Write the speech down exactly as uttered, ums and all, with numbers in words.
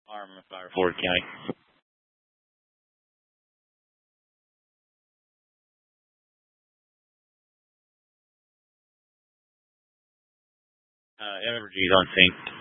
Arm Fire, Ford County. Uh, Evergy's on sync.